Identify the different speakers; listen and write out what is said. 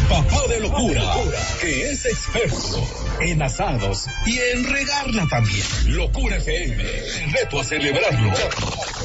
Speaker 1: papá de locura, que es experto en asados y en regarla también. Locura FM, te reto a celebrarlo